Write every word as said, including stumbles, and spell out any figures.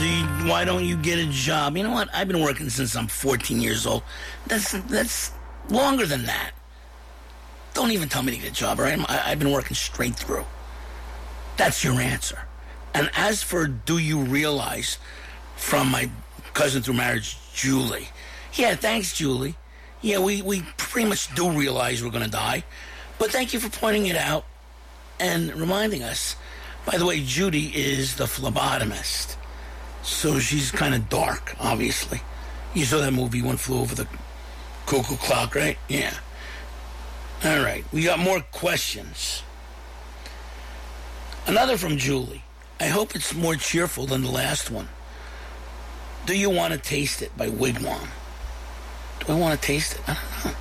do you, why don't you get a job? You know what? I've been working since I'm fourteen years old. That's that's longer than that. Don't even tell me to get a job, all right? I, I've been working straight through. That's your answer. And as for do you realize, from my cousin through marriage, Julie. Yeah, thanks, Julie. Yeah, we, we pretty much do realize we're going to die. But thank you for pointing it out and reminding us. By the way, Judy is the phlebotomist. So she's kind of dark, obviously. You saw that movie, One Flew Over the Cuckoo Clock, right? Yeah. All right, we got more questions. Another from Julie. I hope it's more cheerful than the last one. Do you want to taste it by Wigwam? Do I want to taste it? I don't know.